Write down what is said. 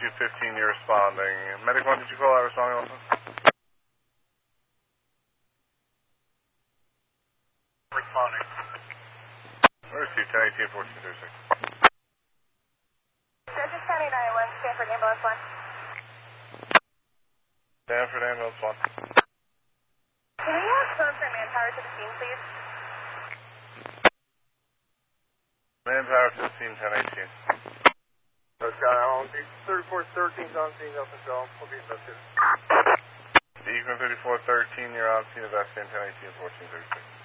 2215, you're responding. Medic 1, did you call out responding also? Responding. Received 1018, 1436. Judges County 911, Stanford Ambulance 1. Stanford Ambulance 1. Can we have phone for manpower to the scene, please? Manpower to the scene, 1018. Scott Allen, 3413 is on scene, no control. We'll be investigated. Equipment 3413, you're on scene of SN 1018, 1436.